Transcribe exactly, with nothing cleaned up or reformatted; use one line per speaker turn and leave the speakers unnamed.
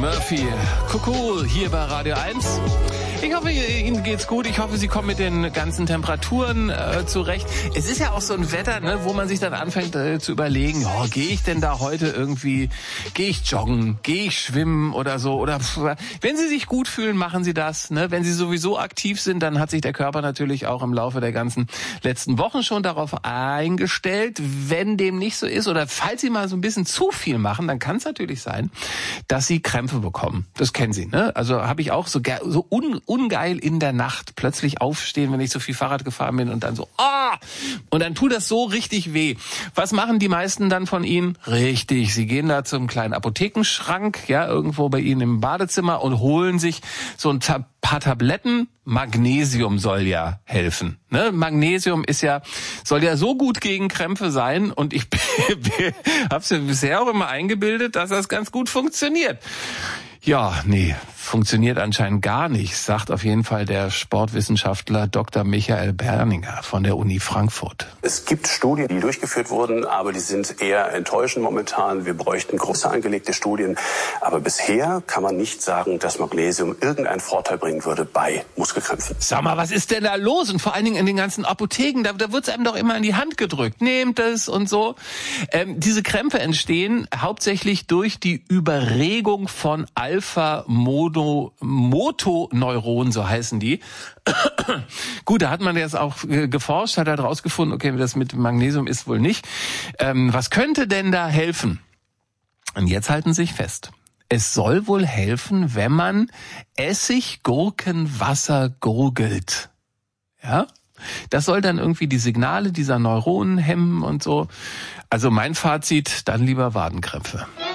Murphy, Kuckuck, hier bei Radio eins. Ich hoffe, Ihnen geht's gut. Ich hoffe, Sie kommen mit den ganzen Temperaturen äh, zurecht. Es ist ja auch so ein Wetter, ne, wo man sich dann anfängt äh, zu überlegen, oh, gehe ich denn da heute irgendwie, gehe ich joggen, gehe ich schwimmen oder so? Oder pff, wenn Sie sich gut fühlen, machen Sie das. Ne? Wenn Sie sowieso aktiv sind, dann hat sich der Körper natürlich auch im Laufe der ganzen letzten Wochen schon darauf eingestellt. Wenn dem nicht so ist oder falls Sie mal so ein bisschen zu viel machen, dann kann es natürlich sein, dass Sie Krämpfe bekommen. Das kennen Sie, ne? Also habe ich auch so, so un ungeil in der Nacht plötzlich aufstehen, wenn ich so viel Fahrrad gefahren bin und dann so, ah! Und dann tut das so richtig weh. Was machen die meisten dann von Ihnen? Richtig, sie gehen da zum kleinen Apothekenschrank, ja, irgendwo bei Ihnen im Badezimmer und holen sich so ein paar Tabletten. Magnesium soll ja helfen. Ne? Magnesium ist ja, soll ja so gut gegen Krämpfe sein und ich habe es mir bisher auch immer eingebildet, dass das ganz gut funktioniert. Ja, nee, funktioniert anscheinend gar nicht, sagt auf jeden Fall der Sportwissenschaftler Doktor Michael Berninger von der Uni Frankfurt.
Es gibt Studien, die durchgeführt wurden, aber die sind eher enttäuschend momentan. Wir bräuchten große angelegte Studien. Aber bisher kann man nicht sagen, dass Magnesium irgendeinen Vorteil bringen würde bei Muskelkrämpfen.
Sag mal, was ist denn da los? Und vor allen Dingen in den ganzen Apotheken, da, da wird's einem doch immer in die Hand gedrückt. Nehmt es und so. Ähm, diese Krämpfe entstehen hauptsächlich durch die Überregung von Alpha-Motoneuronen, so heißen die. Gut, da hat man jetzt auch geforscht, hat halt rausgefunden, okay, das mit Magnesium ist wohl nicht. Ähm, was könnte denn da helfen? Und jetzt halten Sie sich fest. Es soll wohl helfen, wenn man Essig-Gurkenwasser gurgelt. Ja? Das soll dann irgendwie die Signale dieser Neuronen hemmen und so. Also mein Fazit, dann lieber Wadenkrämpfe.